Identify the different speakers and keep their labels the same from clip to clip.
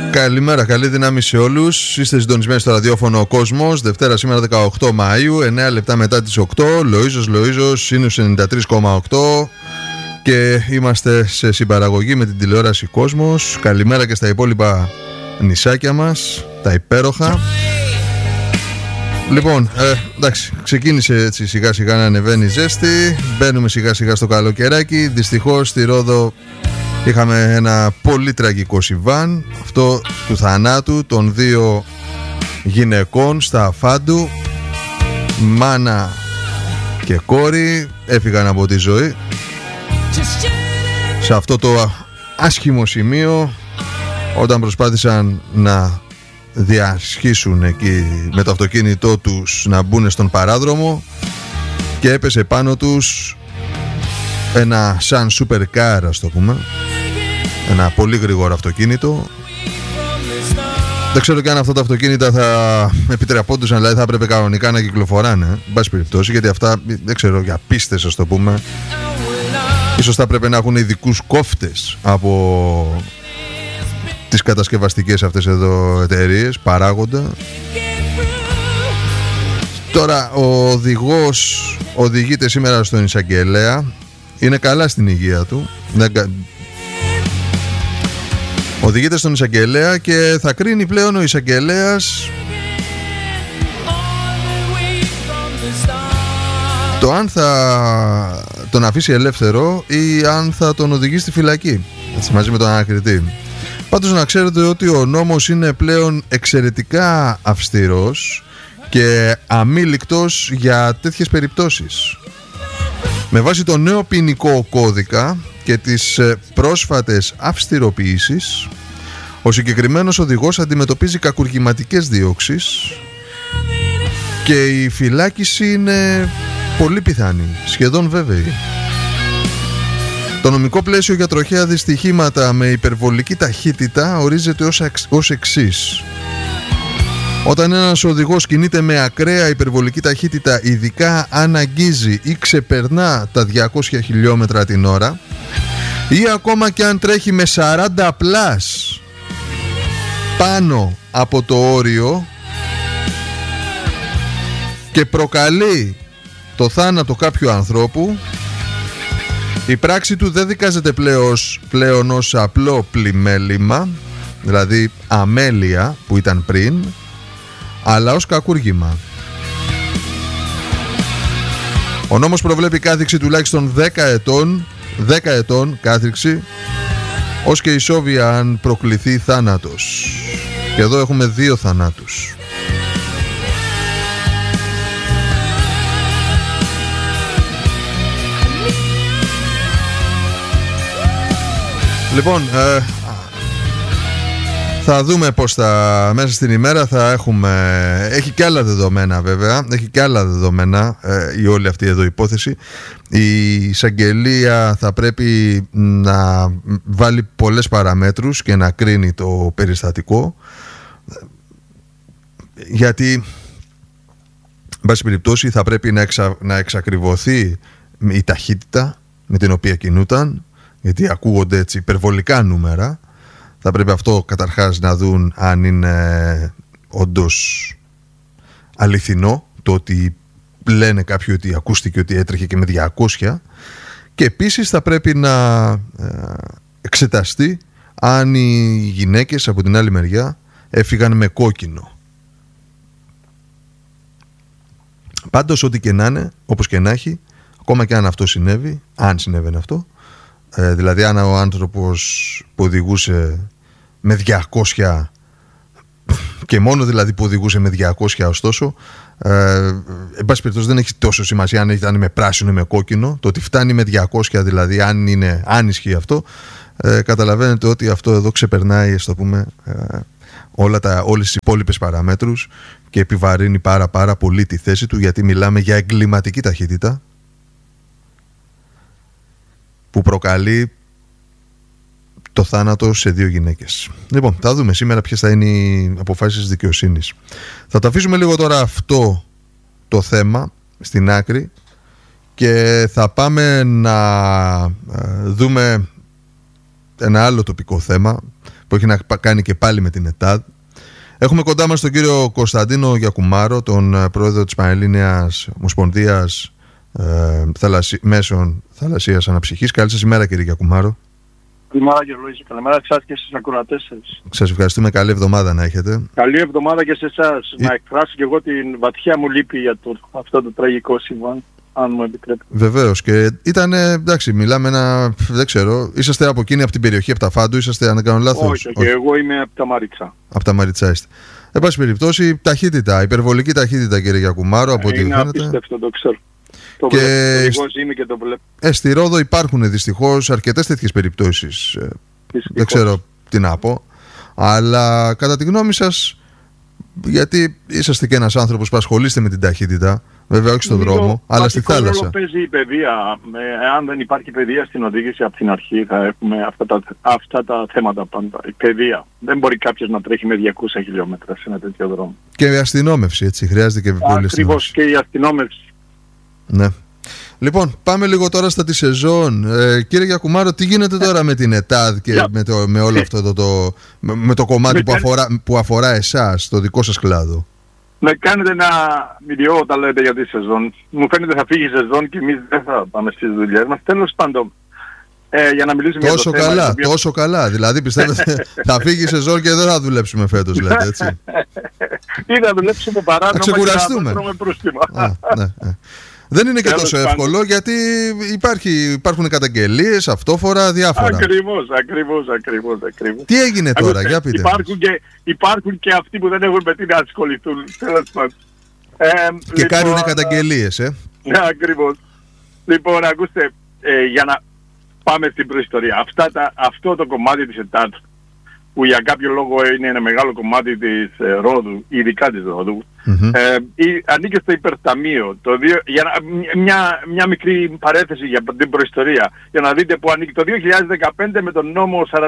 Speaker 1: Καλημέρα, καλή δύναμη σε όλους. Είστε συντονισμένοι στο ραδιόφωνο Κόσμος. Δευτέρα σήμερα 18 Μαΐου, 9 λεπτά μετά τις 8. Λοΐζος, σύνους 93,8. Και είμαστε σε συμπαραγωγή με την τηλεόραση Κόσμος. Καλημέρα και στα υπόλοιπα νησάκια μας, τα υπέροχα. Λοιπόν, εντάξει, ξεκίνησε έτσι σιγά σιγά να ανεβαίνει η ζέστη. Μπαίνουμε σιγά σιγά στο καλοκαιράκι. Δυστυχώς στη Ρόδο είχαμε ένα πολύ τραγικό συμβάν, αυτό του θανάτου των δύο γυναικών στα Αφάντου. Μάνα και κόρη έφυγαν από τη ζωή σε αυτό το άσχημο σημείο, όταν προσπάθησαν να διασχίσουν εκεί με το αυτοκίνητό τους, να μπουν στον παράδρομο, και έπεσε πάνω τους ένα σαν super car, ας το πούμε, ένα πολύ γρήγορο αυτοκίνητο. Δεν ξέρω και αν αυτά τα αυτοκίνητα θα επιτρεπόντουσαν, δηλαδή θα έπρεπε κανονικά να κυκλοφοράνε, εν πάση περιπτώσει, γιατί αυτά, δεν ξέρω, για πίστες, ας το πούμε, ίσως θα έπρεπε να έχουν ειδικούς κόφτες από τις κατασκευαστικές αυτές εδώ εταιρείες, παράγοντα. Τώρα ο οδηγός οδηγείται σήμερα στον εισαγγελέα. Είναι καλά στην υγεία του. Οδηγείται στον εισαγγελέα και θα κρίνει πλέον ο εισαγγελέας το αν θα τον αφήσει ελεύθερο ή αν θα τον οδηγήσει στη φυλακή, έτσι, μαζί με τον ανακριτή. Πάντως να ξέρετε ότι ο νόμος είναι πλέον εξαιρετικά αυστηρός και αμήλικτος για τέτοιες περιπτώσεις. Με βάση το νέο ποινικό κώδικα και τις πρόσφατες αυστηροποιήσεις, ο συγκεκριμένος οδηγός αντιμετωπίζει κακουργηματικές διώξεις και η φυλάκιση είναι πολύ πιθανή, σχεδόν βέβαιη. Το νομικό πλαίσιο για τροχαία δυστυχήματα με υπερβολική ταχύτητα ορίζεται ως εξής. Όταν ένας οδηγός κινείται με ακραία υπερβολική ταχύτητα, ειδικά αν αγγίζει ή ξεπερνά τα 200 χιλιόμετρα την ώρα, ή ακόμα και αν τρέχει με 40 πλάς πάνω από το όριο και προκαλεί το θάνατο κάποιου ανθρώπου, η πράξη του δεν δικάζεται πλέον ως απλό πλημέλημα, δηλαδή αμέλεια που ήταν πριν, αλλά ως κακούργημα. Ο νόμος προβλέπει κάθριξη τουλάχιστον 10 ετών κάθριξη, ως και ισόβια αν προκληθεί θάνατος. Και εδώ έχουμε 2 θανάτους. Λοιπόν, θα δούμε πως μέσα στην ημέρα θα έχουμε. Έχει και άλλα δεδομένα, βέβαια. Έχει και άλλα δεδομένα η όλη αυτή εδώ υπόθεση. Η εισαγγελία θα πρέπει να βάλει πολλές παραμέτρους και να κρίνει το περιστατικό, γιατί εν πάση περιπτώσει θα πρέπει να εξακριβωθεί η ταχύτητα με την οποία κινούταν, γιατί ακούγονται έτσι υπερβολικά νούμερα. Θα πρέπει αυτό καταρχάς να δουν αν είναι όντως αληθινό το ότι λένε κάποιοι ότι ακούστηκε ότι έτρεχε και με 200, και επίσης θα πρέπει να εξεταστεί αν οι γυναίκες από την άλλη μεριά έφυγαν με κόκκινο. Πάντως ό,τι και να είναι, όπως και να έχει, ακόμα και αν αυτό συνέβη, αν συνέβαινε αυτό, δηλαδή αν ο άνθρωπος που οδηγούσε με 200, και μόνο δηλαδή που οδηγούσε με 200, ωστόσο εν πάση περιπτώσει δεν έχει τόσο σημασία αν ήταν με πράσινο ή με κόκκινο. Το ότι φτάνει με 200, δηλαδή αν ισχύει αυτό, καταλαβαίνετε ότι αυτό εδώ ξεπερνάει, ας το πούμε, όλες τις υπόλοιπες παραμέτρους και επιβαρύνει πάρα πολύ τη θέση του, γιατί μιλάμε για εγκληματική ταχύτητα που προκαλεί το θάνατο σε 2 γυναίκες. Λοιπόν, θα δούμε σήμερα ποιες θα είναι οι αποφάσεις της δικαιοσύνης. Θα το αφήσουμε λίγο τώρα αυτό το θέμα στην άκρη και θα πάμε να δούμε ένα άλλο τοπικό θέμα που έχει να κάνει και πάλι με την ΕΤΑΔ. Έχουμε κοντά μας τον κύριο Κωνσταντίνο Γιακουμάρο, τον πρόεδρο της Πανελλήνιας Ομοσπονδίας Μέσων Θαλασσίας Αναψυχής. Καλή σας ημέρα, κύριε Γιακουμάρο.
Speaker 2: Καλημέρα, κύριε Λουίση. Καλημέρα σας και στους ακροατές σας.
Speaker 1: Σας ευχαριστούμε. Καλή εβδομάδα να έχετε.
Speaker 2: Καλή εβδομάδα και σε εσάς. Να εκφράσω και εγώ την βαθιά μου λύπη για αυτό το τραγικό συμβάν, αν μου επιτρέπετε.
Speaker 1: Βεβαίως. Και ήταν, εντάξει, μιλάμε δεν ξέρω, είσαστε από εκείνη, από την περιοχή, από τα Φάντου, είσαστε, αν δεν κάνω λάθος?
Speaker 2: Όχι, και εγώ είμαι από τα Μαρίτσα.
Speaker 1: Από τα Μαρίτσα είστε. Εν πάση περιπτώσει, ταχύτητα, υπερβολική ταχύτητα, κύριε Γιακουμάρο, από ό,τι φαίνεται.
Speaker 2: Είναι απίστευτο, το ξέρω. Το
Speaker 1: και
Speaker 2: είμαι και το βλέπω.
Speaker 1: Στη Ρόδο υπάρχουν δυστυχώς αρκετές τέτοιες περιπτώσεις. Δεν ξέρω τι να πω. Αλλά κατά τη γνώμη σας, γιατί είσαστε και ένας άνθρωπος που ασχολείστε με την ταχύτητα, βέβαια όχι στον δρόμο, αλλά στη θάλασσα.
Speaker 2: Ρόλο παίζει η παιδεία. Αν δεν υπάρχει παιδεία στην οδήγηση από την αρχή, θα έχουμε αυτά τα θέματα πάντα. Η παιδεία. Δεν μπορεί κάποιος να τρέχει με 200 χιλιόμετρα σε ένα τέτοιο δρόμο.
Speaker 1: Και η αστυνόμευση, έτσι. Χρειάζεται και πολύ αστυνόμευση.
Speaker 2: Ακριβώς, και η αστυνόμευση.
Speaker 1: Ναι. Λοιπόν, πάμε λίγο τώρα στα τη σεζόν. Κύριε Γιακουμάρο, τι γίνεται τώρα με την ΕΤΑΔ και με όλο αυτό με το κομμάτι που αφορά εσάς, το δικό σας κλάδο?
Speaker 2: Με κάνετε ένα μηδιό όταν λέτε για τη σεζόν. Μου φαίνεται θα φύγει η σεζόν και εμείς δεν θα πάμε στις δουλειές μας. Τέλος πάντων, για να μιλήσουμε για το θέμα...
Speaker 1: Τόσο καλά. Δηλαδή πιστεύετε θα φύγει η σεζόν και δεν θα δουλέψουμε φέτος, λέτε, έτσι?
Speaker 2: Ή θα δουλέψουμε παράνομα και θα βρούμε πρόστιμα.
Speaker 1: Δεν είναι και τόσο εύκολο, γιατί υπάρχουν καταγγελίες, αυτόφορα, διάφορα.
Speaker 2: Ακριβώς.
Speaker 1: Τι έγινε τώρα, για πείτε.
Speaker 2: Υπάρχουν και αυτοί που δεν έχουν με τι να ασχοληθούν.
Speaker 1: Και κάνουν καταγγελίες,
Speaker 2: Ακριβώς. Λοιπόν, ακούστε, για να πάμε στην προϊστορία. Αυτό το κομμάτι της ΕΤΑΔ, που για κάποιο λόγο είναι ένα μεγάλο κομμάτι της Ρόδου, ειδικά της Ρόδου, ανήκει στο υπερταμείο. Μια μικρή παρέθεση για την προϊστορία, για να δείτε που ανήκει. Το 2015 με τον νόμο 4321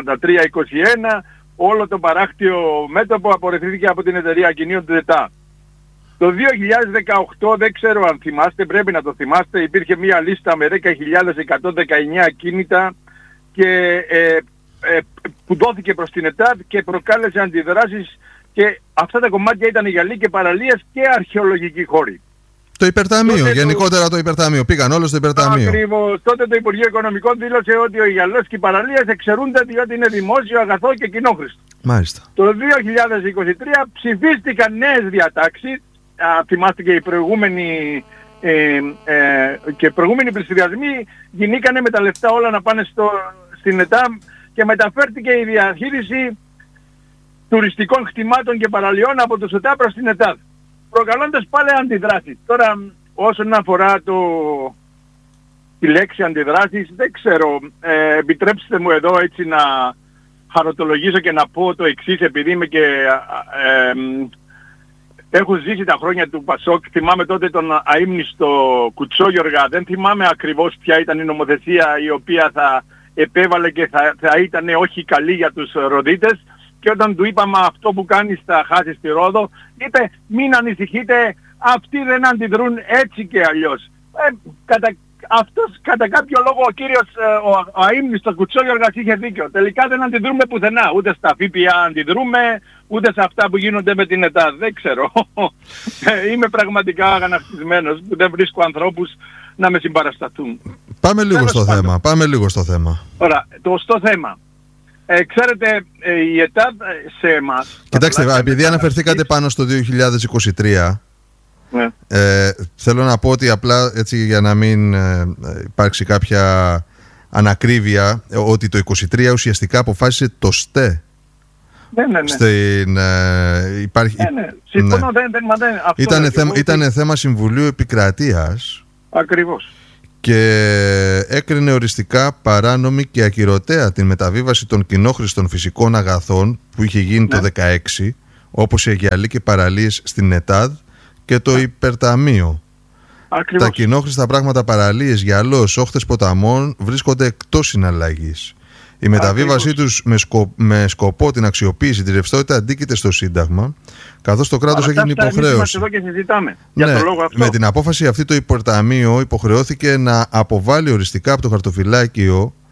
Speaker 2: όλο το παράκτιο μέτωπο απορριφθήκε από την εταιρεία ακινήτων της ΕΤΑΔ. Το 2018, δεν ξέρω αν θυμάστε, πρέπει να το θυμάστε, υπήρχε μια λίστα με 10.119 ακίνητα και που δόθηκε προς την ΕΤΑΔ και προκάλεσε αντιδράσεις, και αυτά τα κομμάτια ήταν οι γυαλί και παραλίες και αρχαιολογικοί χώροι.
Speaker 1: Το υπερταμείο, γενικότερα το υπερταμείο. Πήγαν όλο στο υπερταμείο.
Speaker 2: Ακριβώς. Τότε το Υπουργείο Οικονομικών δήλωσε ότι ο γυαλός και οι παραλίες εξαιρούνται διότι είναι δημόσιο αγαθό και κοινόχρηστο.
Speaker 1: Μάλιστα.
Speaker 2: Το 2023 ψηφίστηκαν νέες διατάξεις. Θυμάστε και οι προηγούμενοι πληστηριασμοί γινήκανε με τα λεφτά όλα να πάνε στην ΕΤΑΔ και μεταφέρθηκε η διαχείριση τουριστικών κτημάτων και παραλιών από το ΣΟΤΑ προς την ΕΤΑΔ, προκαλώντας πάλι αντιδράσεις. Τώρα, όσον αφορά τη λέξη αντιδράσεις, δεν ξέρω, επιτρέψτε μου εδώ έτσι να χαροτολογήσω και να πω το εξής, επειδή είμαι και... έχω ζήσει τα χρόνια του Πασόκ, θυμάμαι τότε τον αείμνηστο Κουτσόγιοργα, δεν θυμάμαι ακριβώς ποια ήταν η νομοθεσία η οποία θα επέβαλε και θα ήταν όχι καλή για τους Ροδίτες, και όταν του είπαμε αυτό που κάνεις θα χάσεις τη Ρόδο, είπε μην ανησυχείτε, αυτοί δεν αντιδρούν έτσι και αλλιώς. Κατά κάποιο λόγο ο κύριος ο αείμνηστος Κουτσόγιοργας είχε δίκιο. Τελικά δεν αντιδρούμε πουθενά, ούτε στα ΦΠΑ αντιδρούμε, ούτε σε αυτά που γίνονται με την ΕΤΑΔ. Δεν ξέρω. Είμαι πραγματικά αγανακτισμένος που δεν βρίσκω ανθρώπους να με συμπαρασταθούν.
Speaker 1: Πάμε λίγο στο θέμα.
Speaker 2: Ωραία, στο θέμα. Ξέρετε, η ΕΤΑΔ σε εμάς...
Speaker 1: Κοιτάξτε, επειδή αναφερθήκατε πάνω στο 2023, ναι. Θέλω να πω ότι απλά έτσι για να μην υπάρξει κάποια ανακρίβεια, ότι το 2023 ουσιαστικά αποφάσισε το ΣΤΕ.
Speaker 2: Ναι.
Speaker 1: Υπάρχει...
Speaker 2: Συμφωνώ,
Speaker 1: Ήταν θέμα Συμβουλίου Επικρατείας.
Speaker 2: Ακριβώς.
Speaker 1: Και έκρινε οριστικά παράνομη και ακυρωτέα την μεταβίβαση των κοινόχρηστων φυσικών αγαθών που είχε γίνει το 2016, όπως οι γυαλί και παραλίες στην ΕΤΑΔ και το υπερταμείο.
Speaker 2: Ακριβώς.
Speaker 1: Τα κοινόχρηστα πράγματα, παραλίες, γυαλός, όχθες ποταμών βρίσκονται εκτός συναλλαγής. Η μεταβίβασή τους με σκοπό την αξιοποίηση, τη ρευστότητα αντίκειται στο Σύνταγμα, καθώς το κράτος έχει την υποχρέωση.
Speaker 2: Εδώ και συζητάμε.
Speaker 1: Ναι,
Speaker 2: για το λόγο αυτό.
Speaker 1: Με την απόφαση αυτή το υπερταμείο υποχρεώθηκε να αποβάλει οριστικά από το χαρτοφυλάκιο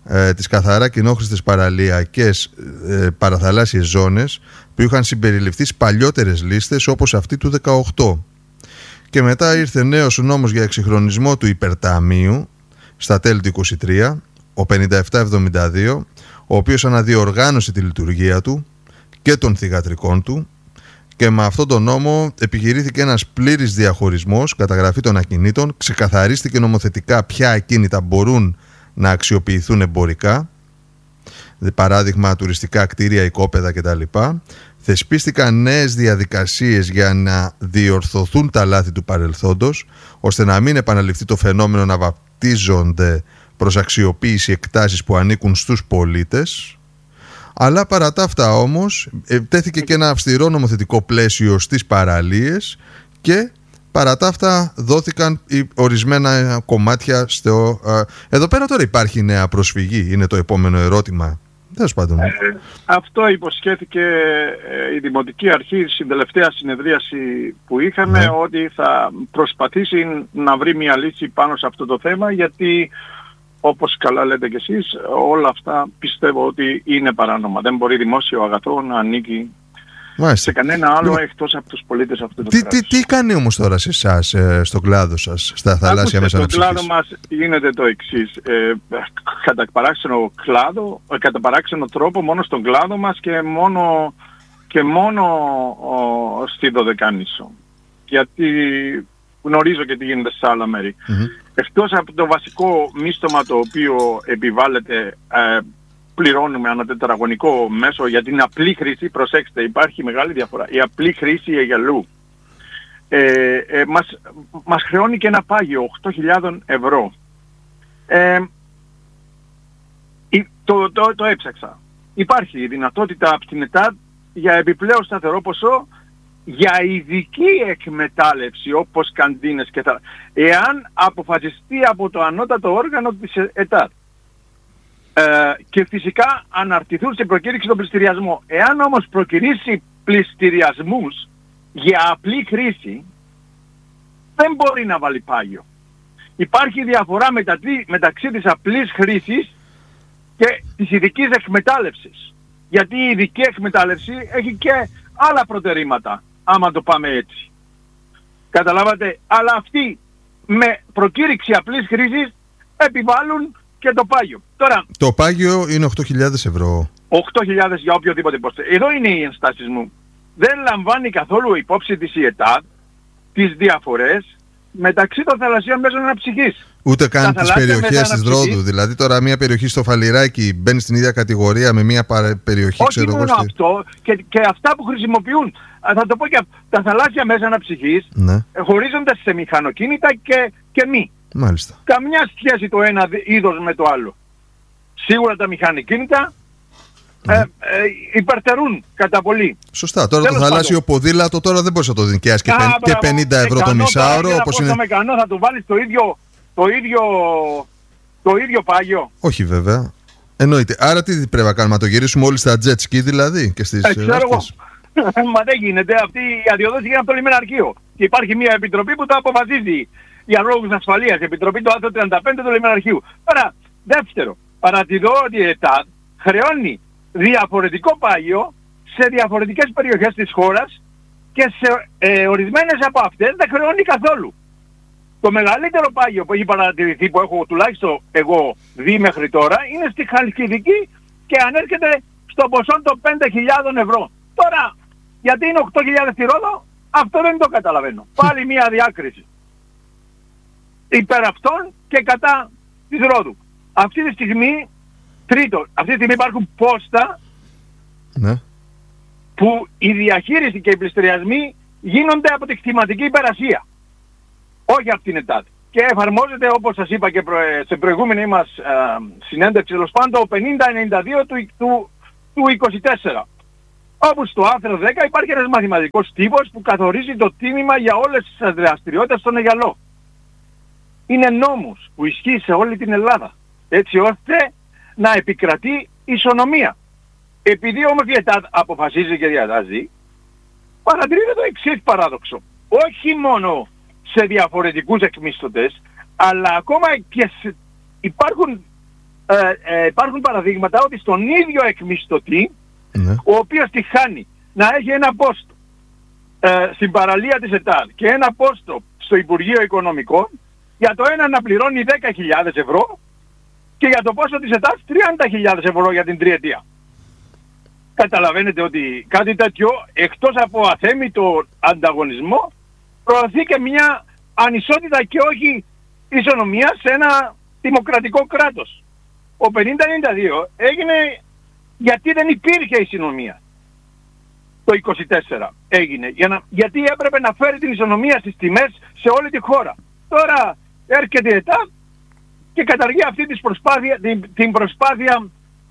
Speaker 1: τις καθαρά κοινόχρηστες παραλιακές παραθαλάσσιες ζώνες που είχαν συμπεριληφθεί στις παλιότερες λίστες όπως αυτή του 18. Και μετά ήρθε νέος νόμος για εξυγχρονισμό του υπερταμείου στα τέλη του 23, ο 5772, ο οποίος αναδιοργάνωσε τη λειτουργία του και των θυγατρικών του, και με αυτόν τον νόμο επιχειρήθηκε ένας πλήρης διαχωρισμός, καταγραφή των ακινήτων, ξεκαθαρίστηκε νομοθετικά ποια ακίνητα μπορούν να αξιοποιηθούν εμπορικά, παράδειγμα τουριστικά κτίρια, οικόπεδα κτλ. Θεσπίστηκαν νέες διαδικασίες για να διορθωθούν τα λάθη του παρελθόντος, ώστε να μην επαναληφθεί το φαινόμενο να βαπτίζονται προς αξιοποίηση εκτάσεις που ανήκουν στους πολίτες. Αλλά παρά τα αυτά όμως τέθηκε και ένα αυστηρό νομοθετικό πλαίσιο στις παραλίες και παρά τα αυτά δόθηκαν ορισμένα κομμάτια εδώ πέρα τώρα υπάρχει νέα προσφυγή, είναι το επόμενο ερώτημα.
Speaker 2: Αυτό υποσχέθηκε η Δημοτική Αρχή στην τελευταία συνεδρίαση που είχαμε, ναι, ότι θα προσπαθήσει να βρει μια λύση πάνω σε αυτό το θέμα, γιατί όπως καλά λέτε κι εσείς, όλα αυτά πιστεύω ότι είναι παράνομα. Δεν μπορεί δημόσιο αγαθό να ανήκει σε κανένα άλλο εκτός από τους πολίτες αυτού του κράτους. Τι κάνει όμως τώρα σε εσάς, στον κλάδο σας, στα θαλάσσια μέσα αναψυχής? Στον κλάδο μας γίνεται το εξής. Κατά παράξενο τρόπο μόνο στον κλάδο μας και μόνο στη Δωδεκάνησο. Γιατί γνωρίζω και τι γίνεται σε άλλα μέρη. Εκτός από το βασικό μίστομα το οποίο επιβάλλεται, πληρώνουμε ανά τετραγωνικό μέσο για την απλή χρήση. Προσέξτε, υπάρχει μεγάλη διαφορά. Η απλή χρήση Αιγελού μας χρεώνει και ένα πάγιο 8.000 ευρώ. Το έψαξα. Υπάρχει η δυνατότητα από την ΕΤΑΔ για επιπλέον σταθερό ποσό για ειδική εκμετάλλευση όπως καντίνες και τα... εάν αποφασιστεί από το ανώτατο όργανο της ΕΤΑΔ. Και φυσικά αναρτηθούν στην προκήρυξη των πληστηριασμών. Εάν όμως προκυρήσει πληστηριασμούς για απλή χρήση, δεν μπορεί να βάλει πάγιο. Υπάρχει διαφορά μεταξύ της απλής χρήσης και της ειδικής εκμετάλλευσης. Γιατί η ειδική εκμετάλλευση έχει και άλλα προτερήματα, άμα το πάμε έτσι. Καταλάβατε, αλλά αυτοί με προκήρυξη απλής χρήσης επιβάλλουν και το πάγιο. Τώρα,
Speaker 1: το πάγιο είναι 8.000 ευρώ.
Speaker 2: 8.000 για οποιοδήποτε πόστο. Εδώ είναι οι ενστάσεις μου. Δεν λαμβάνει καθόλου υπόψη της η ΕΤΑΔ τις διαφορές μεταξύ των θαλασσίων μέσων αναψυχής.
Speaker 1: Ούτε καν τις περιοχές της Ρόδου. Δηλαδή τώρα μια περιοχή στο Φαλιράκι μπαίνει στην ίδια κατηγορία με μια περιοχή,
Speaker 2: όχι μόνο αυτό, και αυτά που χρησιμοποιούν. Θα το πω και τα θαλάσσια μέσα αναψυχής, ναι, χωρίζονται σε μηχανοκίνητα και μη.
Speaker 1: Μάλιστα.
Speaker 2: Καμιά σχέση το ένα είδος με το άλλο. Σίγουρα τα μηχανοκίνητα υπερτερούν κατά πολύ.
Speaker 1: Σωστά. Τώρα το θαλάσσιο ποδήλατο τώρα δεν μπορείς να το νοικιάσεις και 50 ευρώ το μισάωρο.
Speaker 2: Όπως είναι μεκανό, θα του βάλεις το ίδιο πάγιο.
Speaker 1: Όχι βέβαια. Εννοείται. Άρα τι πρέπει να κάνουμε, να το γυρίσουμε όλοι στα jet ski δηλαδή και στις
Speaker 2: ξέρω εγώ. Μα δεν γίνεται. Αυτή η αδειοδότηση γίνεται από το λιμεναρχείο. Και υπάρχει μια επιτροπή που το αποφασίζει για λόγους ασφαλείας. Επιτροπή του άρθρου 35 του λιμεναρχείου. Τώρα, δεύτερο, παρατηρώ ότι η ΕΤΑΔ χρεώνει διαφορετικό πάγιο σε διαφορετικές περιοχές της χώρας και σε ορισμένες από αυτές δεν χρεώνει καθόλου. Το μεγαλύτερο πάγιο που έχει παρατηρηθεί, που έχω τουλάχιστον εγώ δει μέχρι τώρα, είναι στη Χαλκιδική και ανέρχεται στο ποσό των 5.000 ευρώ. Τώρα, γιατί είναι 8.000 στη Ρόδο, αυτό δεν το καταλαβαίνω. Πάλι μια διάκριση υπέρ αυτών και κατά της Ρόδου. Αυτή τη στιγμή, αυτή τη στιγμή υπάρχουν πόστα, ναι, που η διαχείριση και οι πληστηριασμοί γίνονται από τη κτηματική υπερασία, όχι από την ΕΤΑΔ. Και εφαρμόζεται, όπως σας είπα και σε προηγούμενη μας συνέντευξη, τέλος πάντων, το 5092 του 24. Όπου στο άρθρο 10 υπάρχει ένας μαθηματικός τύπος που καθορίζει το τίμημα για όλες τις δραστηριότητες στον Αιγαλό. Είναι νόμος που ισχύει σε όλη την Ελλάδα, έτσι ώστε να επικρατεί ισονομία. Επειδή όμως η ΕΤΑΔ αποφασίζει και διατάζει, παρατηρείται το εξής παράδοξο. Όχι μόνο σε διαφορετικούς εκμίσθωτες, αλλά ακόμα και υπάρχουν υπάρχουν παραδείγματα ότι στον ίδιο εκμισθωτή, ο οποίος τη χάνει να έχει ένα πόστο στην παραλία της ΕΤΑΔ και ένα πόστο στο Υπουργείο Οικονομικών, για το ένα να πληρώνει 10.000 ευρώ και για το πόστο της ΕΤΑΔ 30.000 ευρώ για την τριετία. Καταλαβαίνετε ότι κάτι τέτοιο, εκτός από αθέμητο ανταγωνισμό, προωθεί και μια ανισότητα και όχι ισονομία σε ένα δημοκρατικό κράτος. Ο 50-92 έγινε γιατί δεν υπήρχε ισονομία. Το 24 έγινε γιατί έπρεπε να φέρει την ισονομία στις τιμές σε όλη τη χώρα. Τώρα έρχεται η ΕΤΑΔ και καταργεί αυτή την προσπάθεια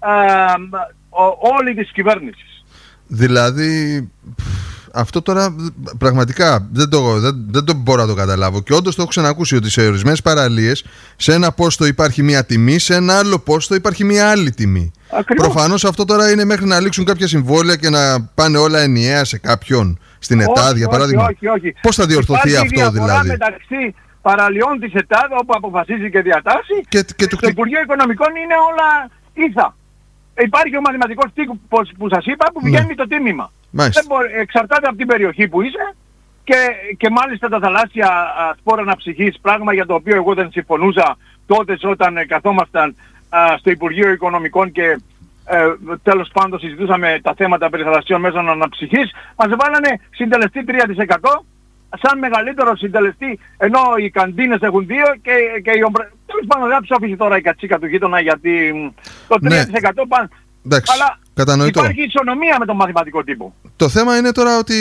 Speaker 2: όλη της κυβέρνησης.
Speaker 1: Δηλαδή αυτό τώρα πραγματικά δεν το μπορώ να το καταλάβω. Και όντως το έχω ξανακούσει ότι σε ορισμένες παραλίες σε ένα πόστο υπάρχει μία τιμή, σε ένα άλλο πόστο υπάρχει μία άλλη τιμή.
Speaker 2: Ακριβώς.
Speaker 1: Προφανώς αυτό τώρα είναι μέχρι να λήξουν κάποια συμβόλαια και να πάνε όλα ενιαία σε κάποιον, στην ΕΤΑΔ για παράδειγμα.
Speaker 2: Όχι.
Speaker 1: Πώς θα διορθωθεί αυτό δηλαδή?
Speaker 2: Μεταξύ παραλιών της ΕΤΑΔ όπου αποφασίζει και διατάσσει και στο Υπουργείο Οικονομικών είναι όλα ίσα. Υπάρχει ο μαθηματικός τύπος που σας είπα που βγαίνει το τίμημα. Εξαρτάται από την περιοχή που είσαι και μάλιστα τα θαλάσσια σπόρα αναψυχής, πράγμα για το οποίο εγώ δεν συμφωνούσα τότε όταν καθόμασταν στο Υπουργείο Οικονομικών και τέλος πάντων συζητούσαμε τα θέματα περί θαλασσιών μέσων αναψυχής, μας βάλανε συντελεστή 3% σαν μεγαλύτερο συντελεστή, ενώ οι καντίνες έχουν 2 και οι τέλος πάντων δεν ψόφισε τώρα η κατσίκα του γείτονα γιατί το 3% πάνε.
Speaker 1: Εντάξει,
Speaker 2: αλλά
Speaker 1: κατανοητό.
Speaker 2: Υπάρχει ισονομία με τον μαθηματικό τύπο.
Speaker 1: Το θέμα είναι τώρα ότι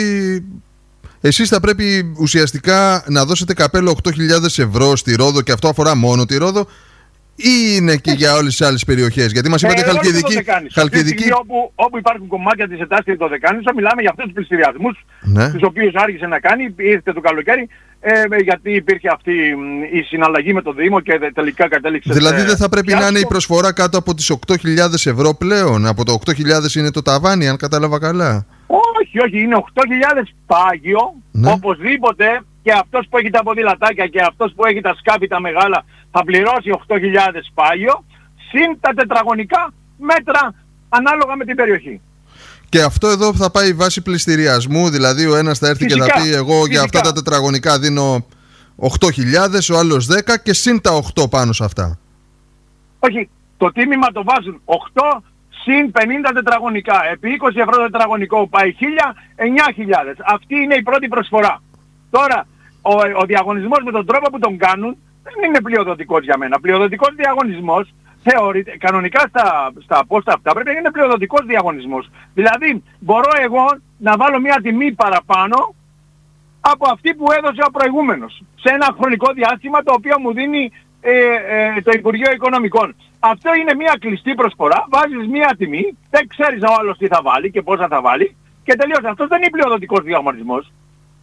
Speaker 1: εσείς θα πρέπει ουσιαστικά να δώσετε καπέλο 8.000 ευρώ στη Ρόδο και αυτό αφορά μόνο τη Ρόδο ή είναι και για όλες τις άλλες περιοχές? Γιατί μας είπατε Χαλκιδική.
Speaker 2: Όπου υπάρχουν κομμάτια της ΕΤΑΔ και το Δεκάνησο, μιλάμε για αυτούς τους πληστηριασμούς, τους οποίους άρχισε να κάνει, ήρθε το καλοκαίρι, γιατί υπήρχε αυτή η συναλλαγή με το Δήμο και τελικά κατέληξε.
Speaker 1: Δηλαδή δεν θα πρέπει να είναι η προσφορά κάτω από τις 8.000 ευρώ πλέον? Από το 8.000 είναι το ταβάνι, αν κατάλαβα καλά.
Speaker 2: Όχι, είναι 8.000 πάγιο, οπωσδήποτε. Και αυτός που έχει τα ποδηλατάκια και αυτός που έχει τα σκάφη τα μεγάλα θα πληρώσει 8.000 πάγιο, συν τα τετραγωνικά μέτρα ανάλογα με την περιοχή.
Speaker 1: Και αυτό εδώ θα πάει βάση πληστηριασμού, δηλαδή ο ένας θα έρθει και θα πει εγώ για αυτά τα τετραγωνικά δίνω 8.000, ο άλλος 10 και συν τα 8 πάνω σε αυτά.
Speaker 2: Όχι, το τίμημα το βάζουν 8 συν 50 τετραγωνικά. Επί 20 ευρώ τετραγωνικό πάει 9.000. Αυτή είναι η πρώτη προσφορά. Τώρα, ο διαγωνισμός με τον τρόπο που τον κάνουν δεν είναι πλειοδοτικός για μένα. Πλειοδοτικός διαγωνισμός θεωρείται, κανονικά στα πόστα αυτά πρέπει να είναι πλειοδοτικός διαγωνισμός. Δηλαδή, μπορώ εγώ να βάλω μια τιμή παραπάνω από αυτή που έδωσε ο προηγούμενος σε ένα χρονικό διάστημα το οποίο μου δίνει το Υπουργείο Οικονομικών. Αυτό είναι μια κλειστή προσφορά, βάζεις μια τιμή, δεν ξέρεις ο άλλος τι θα βάλει και πόσα θα βάλει και τελείωσε. Αυτός δεν είναι πλειοδοτικός διαγωνισμός.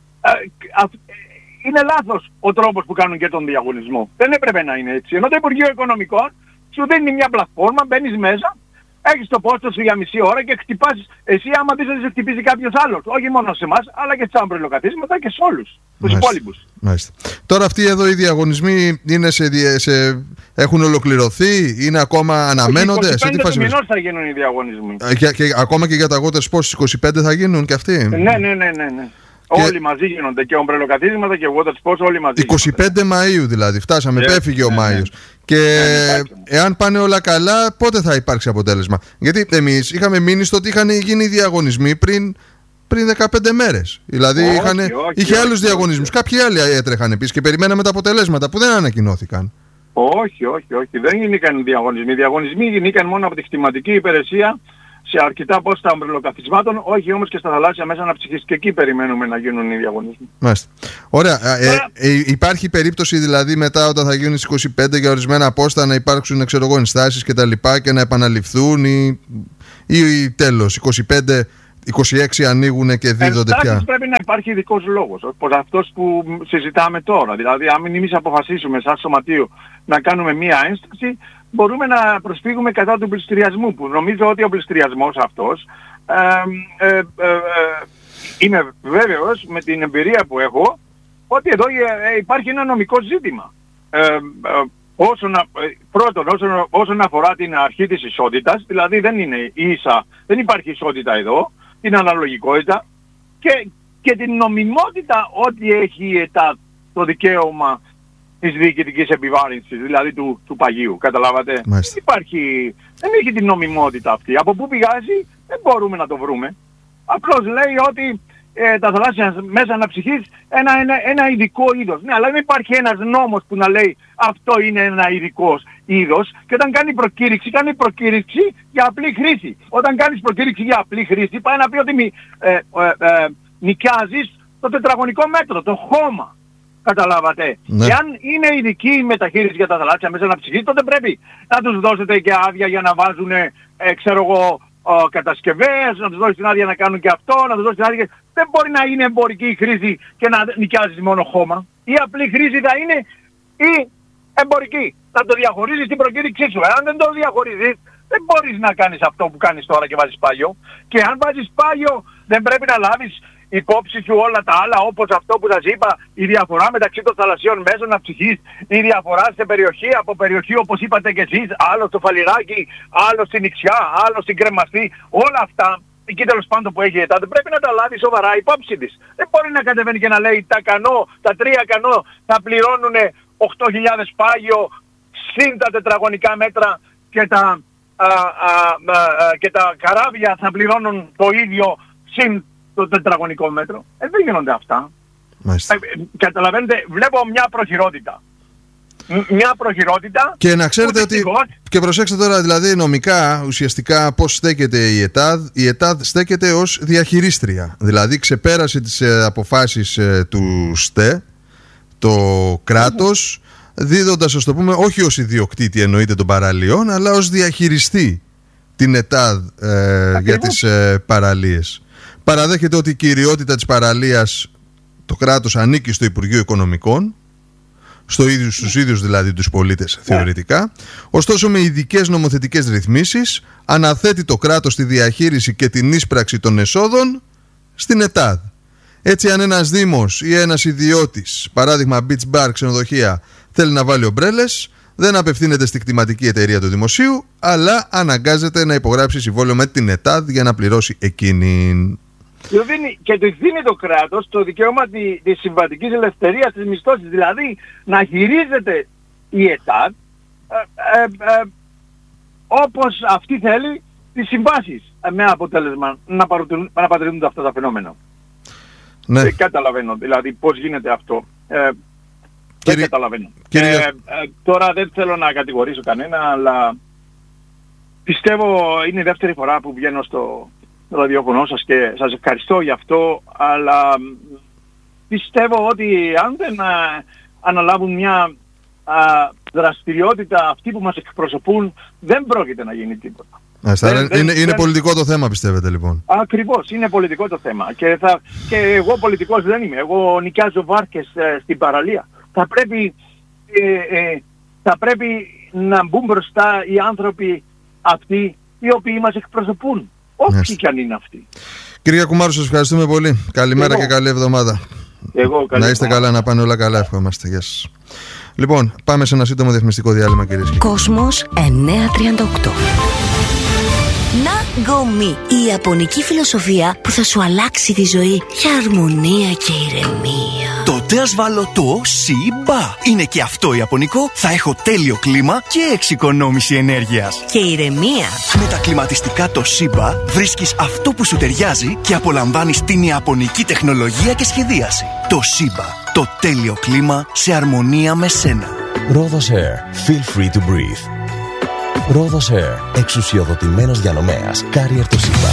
Speaker 2: Είναι λάθος ο τρόπος που κάνουν και τον διαγωνισμό. Δεν έπρεπε να είναι έτσι. Ενώ το Υπουργείο Οικονομικών σου δίνει μια πλατφόρμα, μπαίνεις μέσα, έχεις το πόστο σου για μισή ώρα και χτυπάς. Εσύ άμα δεις ότι σε χτυπήσει κάποιος άλλος, όχι μόνο σε εμάς, αλλά και στα αμπρελοκαθίσματα και σε όλους τους υπόλοιπους.
Speaker 1: Μάλιστα. Τώρα αυτοί εδώ οι διαγωνισμοί είναι έχουν ολοκληρωθεί, είναι ακόμα αναμένονται?
Speaker 2: Σε τι φάση μηνός θα γίνουν οι διαγωνισμοί.
Speaker 1: Και ακόμα και για τα water sports στις 25 θα γίνουν και αυτοί?
Speaker 2: Ναι. Όλοι μαζί γίνονται και ομπρελοκαθίσματα και water sports όλοι μαζί.
Speaker 1: 25 Μαΐου δηλαδή, φτάσαμε, έφυγε ο Μάιος. Και εάν πάνε όλα καλά, πότε θα υπάρξει αποτέλεσμα? Γιατί εμείς είχαμε μείνει στο ότι είχαν γίνει διαγωνισμοί πριν 15 μέρες. Δηλαδή είχε άλλους διαγωνισμούς. Κάποιοι άλλοι έτρεχαν επίσης και περιμέναμε τα αποτελέσματα που δεν ανακοινώθηκαν.
Speaker 2: Όχι. Δεν γίνηκαν διαγωνισμοί. Οι διαγωνισμοί γίνηκαν μόνο από τη κτηματική υπηρεσία σε αρκετά πόστα αμπρελοκαθισμάτων, όχι όμως και στα θαλάσσια μέσα αναψυχής. Και εκεί περιμένουμε να γίνουν οι διαγωνισμοί.
Speaker 1: Μάλιστα. Ωραία. Υπάρχει περίπτωση δηλαδή μετά όταν θα γίνουν στις 25 για ορισμένα πόστα να υπάρξουν ενστάσεις και τα λοιπά και να επαναληφθούν ή τέλος 26 ανοίγουν και δίδονται πια?
Speaker 2: Πρέπει να υπάρχει ειδικός λόγος, όπως αυτός που συζητάμε τώρα. Δηλαδή αν εμείς αποφασίσουμε σαν σωματείο να κάνουμε μία ένσταση, μπορούμε να προσφύγουμε κατά του πληστηριασμού, που νομίζω ότι ο πληστηριασμός αυτός είμαι βέβαιος με την εμπειρία που έχω ότι εδώ υπάρχει ένα νομικό ζήτημα. όσον αφορά την αρχή της ισότητας, δηλαδή δεν είναι ίσα, δεν υπάρχει ισότητα εδώ, την αναλογικότητα και την νομιμότητα ότι έχει η ΕΤΑΔ το δικαίωμα της διοικητικής επιβάρυνσης, δηλαδή του παγίου, καταλάβατε. Δεν έχει την νομιμότητα αυτή. Από πού πηγάζει δεν μπορούμε να το βρούμε. Απλώς λέει ότι τα θαλάσσια μέσα αναψυχής ένα ειδικό είδος. Ναι, αλλά δεν υπάρχει ένας νόμος που να λέει αυτό είναι ένα ειδικό είδος, και όταν κάνει προκήρυξη για απλή χρήση. Όταν κάνεις προκήρυξη για απλή χρήση, πάει να πει ότι νοικιάζεις το τετραγωνικό μέτρο, το χώμα. Καταλάβατε.
Speaker 1: Ναι.
Speaker 2: Εάν είναι ειδική η μεταχείριση για τα θαλάσσια μέσα αναψυχής, τότε πρέπει να τους δώσετε και άδεια για να βάζουν, κατασκευές, να τους δώσει την άδεια να κάνουν και αυτό, να τους δώσει την άδεια. Δεν μπορεί να είναι εμπορική η χρήση και να νοικιάζεις μόνο χώμα. Η απλή χρήση θα είναι η εμπορική. Θα το διαχωρίζεις στην προκήρυξή σου. Αν δεν το διαχωρίζεις, δεν μπορείς να κάνεις αυτό που κάνεις τώρα και βάζεις πάγιο. Και αν βάζεις πάγιο, δεν πρέπει να λάβεις υπόψη σου όλα τα άλλα, όπως αυτό που σας είπα, η διαφορά μεταξύ των θαλασσίων μέσων αψυχής, η διαφορά σε περιοχή από περιοχή, όπως είπατε και εσείς, άλλο στο Φαλιράκι, άλλο στην Ιξιά, άλλο στην Κρεμαστή, όλα αυτά, εκεί τέλος πάντων που έχει η ΕΤΑΔ, πρέπει να τα λάβει σοβαρά υπόψη της. Δεν μπορεί να κατεβαίνει και να λέει τα 3 κανό θα πληρώνουν 8.000 πάγιο, συν τα τετραγωνικά μέτρα και τα καράβια θα πληρώνουν το ίδιο συν το τετραγωνικό μέτρο. Δεν γίνονται αυτά. Καταλαβαίνετε, βλέπω μια προχειρότητα.
Speaker 1: Και να ξέρετε ότι, και προσέξτε τώρα, δηλαδή νομικά, ουσιαστικά πώς στέκεται η ΕΤΑΔ. Η ΕΤΑΔ στέκεται ως διαχειρίστρια. Δηλαδή ξεπέρασε τις αποφάσεις του ΣΤΕ, το κράτος, δίδοντας, ας το πούμε, όχι ως ιδιοκτήτη εννοείται των παραλίων, αλλά ως διαχειριστή την ΕΤΑΔ για τις παραλίες. Παραδέχεται ότι η κυριότητα της παραλίας, το κράτος, ανήκει στο Υπουργείο Οικονομικών, στους ίδιους δηλαδή τους πολίτες θεωρητικά. Ωστόσο, με ειδικές νομοθετικές ρυθμίσεις, αναθέτει το κράτος τη διαχείριση και την ίσπραξη των εσόδων στην ΕΤΑΔ. Έτσι, αν ένας δήμος ή ένας ιδιώτης, παράδειγμα beach bar, ξενοδοχεία, θέλει να βάλει ομπρέλες, δεν απευθύνεται στη κτηματική εταιρεία του δημοσίου, αλλά αναγκάζεται να υπογράψει συμβόλαιο με την ΕΤΑΔ για να πληρώσει εκείνη.
Speaker 2: Και του δίνει το κράτος το δικαίωμα της συμβατικής ελευθερίας της μισθώσης, δηλαδή να χειρίζεται η ΕΤΑΔ όπως αυτή θέλει τις συμβάσεις, με αποτέλεσμα να παρατηρούνται αυτά τα φαινόμενα.
Speaker 1: Ναι.
Speaker 2: Δεν καταλαβαίνω δηλαδή πώς γίνεται αυτό. Δεν καταλαβαίνω. Τώρα δεν θέλω να κατηγορήσω κανένα, αλλά πιστεύω είναι η δεύτερη φορά που βγαίνω στο ραδιόφωνο σας και σας ευχαριστώ γι' αυτό, αλλά πιστεύω ότι αν δεν αναλάβουν μια δραστηριότητα αυτοί που μας εκπροσωπούν, δεν πρόκειται να γίνει τίποτα.
Speaker 1: Είναι πολιτικό το θέμα, πιστεύετε, λοιπόν?
Speaker 2: Ακριβώς, είναι πολιτικό το θέμα. Και εγώ πολιτικός δεν είμαι. Εγώ νοικιάζω βάρκες στην παραλία. Θα πρέπει να μπουν μπροστά οι άνθρωποι αυτοί οι οποίοι μας εκπροσωπούν. Όποιοι κι αν είναι αυτοί.
Speaker 1: Κύριε Κουμάρου, σας ευχαριστούμε πολύ. Καλημέρα και καλή εβδομάδα. Να είστε καλά, να πάνε όλα καλά, ευχόμαστε. Γεια σας. Λοιπόν, πάμε σε ένα σύντομο διαφημιστικό διάλειμμα, κυρίες και κύριοι.
Speaker 3: Κόσμος 938. Nagomi, η ιαπωνική φιλοσοφία που θα σου αλλάξει τη ζωή για αρμονία και ηρεμία.
Speaker 4: Τότε ας βάλω το Shiba. Είναι και αυτό ιαπωνικό, θα έχω τέλειο κλίμα και εξοικονόμηση ενέργειας.
Speaker 3: Και ηρεμία.
Speaker 4: Με τα κλιματιστικά το Shiba βρίσκεις αυτό που σου ταιριάζει και απολαμβάνεις την ιαπωνική τεχνολογία και σχεδίαση. Το Shiba, το τέλειο κλίμα σε αρμονία με σένα.
Speaker 5: Rhodos Air, feel free to breathe. Rhodos Air, εξουσιοδοτημένος διανομέας, Carrier το Shiba.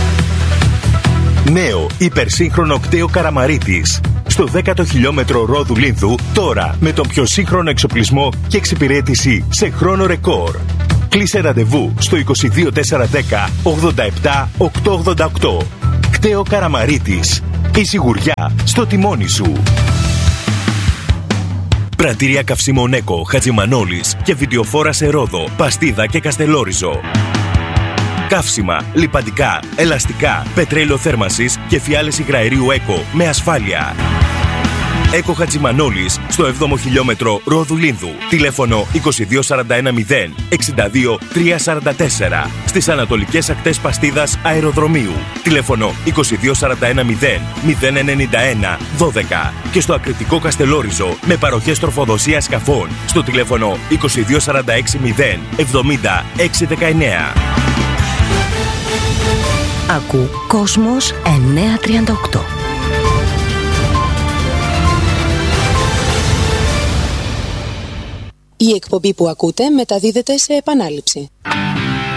Speaker 6: Νέο υπερσύγχρονο κτέο Καραμαρίτης. Στο 10ο χιλιόμετρο Ρόδου Λίνθου, τώρα με τον πιο σύγχρονο εξοπλισμό και εξυπηρέτηση σε χρόνο ρεκόρ. Κλείσε ραντεβού στο 22410 87 888. Κτέο Καραμαρίτης. Η σιγουριά στο τιμόνι σου. Πρατήρια καυσίμων Έκο, Χατζημανόλης και βιντεοφόρα σε Ρόδο, Παστίδα και Καστελόριζο. Καύσιμα, λιπαντικά, ελαστικά, πετρέλαιο θέρμανσης και φιάλες υγραερίου Έκο με ασφάλεια. Έκο Χατζημανόλης, στο 7ο χιλιόμετρο Ρόδου Λίνδου. Τηλέφωνο 22410 62 344. Στις ανατολικές ακτές Παστίδας Αεροδρομίου. Τηλέφωνο 22410 091 12. Και στο Ακριτικό Καστελόριζο με παροχές τροφοδοσίας σκαφών στο τηλέφωνο 22460 70 619.
Speaker 3: Ακού Κόσμος 938.
Speaker 7: Η εκπομπή που ακούτε μεταδίδεται σε επανάληψη.